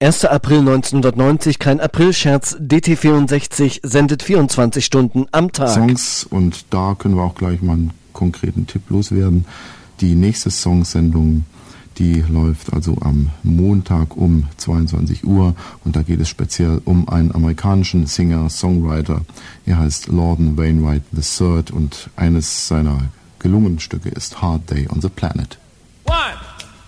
1. April 1990, kein Aprilscherz, DT64 sendet 24 Stunden am Tag. Songs, und da können wir auch gleich mal einen konkreten Tipp loswerden. Die nächste Songsendung, die läuft also am Montag um 22 Uhr und da geht es speziell um einen amerikanischen Singer-Songwriter. Er heißt Lorden Wainwright III und eines seiner gelungenen Stücke ist Hard Day on the Planet.